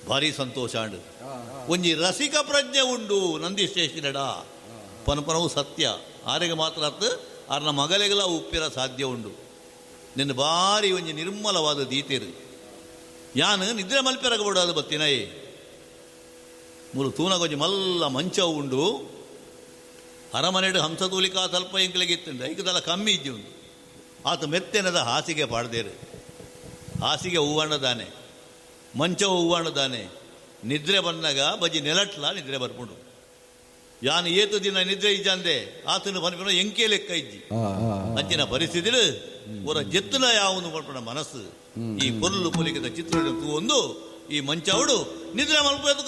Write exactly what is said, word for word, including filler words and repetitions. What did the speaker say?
ಭಾರಿ ಸಂತೋಷ ಅಂಡು ಒಂಜಿ ರಸಿಕ ಪ್ರಜ್ಞೆ ಉಂಡು ನಂದಿಶೇಷಿನಡ ಪನಪನವು ಸತ್ಯ ಆರೆಗೆ ಮಾತ್ರ ಅತ್ತು ಆರ್ನ ಮಗಲೆಗಳ ಉಪ್ಪಿರ ಸಾಧ್ಯ ಉಂಡು ನಿನ್ನ ಭಾರಿ ಒಂಜಿ ನಿರ್ಮಲವಾದ ದೀತೆರು ಯಾನು ನಿದ್ರೆ ಮಲ್ಪೆರಗಬೋಡಾದು ಬತ್ತಿನಯೇ ಮೂರು ತೂನಗೊಂಜಿ ಮಲ್ಲ ಮಂಚ ಉಂಡು ಅರಮನೆಡು ಹಂಸತೂಲಿಕಾ ತಲ್ಪ ಎಂಕ್ಲೆಗಿತ್ತಂಡು ಐಕದಲ್ಲ ಕಮ್ಮಿ ಇಜ್ಜಿ ಉಂಡು ಆತ ಮೆತ್ತೆನದ ಹಾಸಿಗೆ ಪಾಡ್ದೇರು ಹಾಸಿಗೆ ಹೂವಣ್ಣದಾನೆ ಮಂಚ ಹೂವಣ್ಣದಾನೆ ನಿದ್ರೆ ಬಂದಾಗ ಬಜ್ಜಿ ನೆಲಟ್ಲ ನಿದ್ರೆ ಬರ್ಕೊಂಡು ಯಾನು ಏತು ದಿನ ನಿದ್ರೆ ಇಜ್ಜಂದೆ ಆತನು ಬಂದ್ಕೊಂಡು ಎಂಕೆ ಲೆಕ್ಕ ಇಜ್ಜಿ ಅಂಚಿನ ಪರಿಸ್ಥಿತಿಲು ಅವರ ಜೆತ್ತನ ಯಾವನು ಮಾಡ್ಕೊಂಡ ಮನಸ್ಸು ಈ ಪೊರ್ಲು ಪೊಲಿಕದ ಚಿತ್ರ ಒಂದು ಈ ಮಂಚ ಅವಡು ನಿದ್ರೆ ಮಲ್ಪ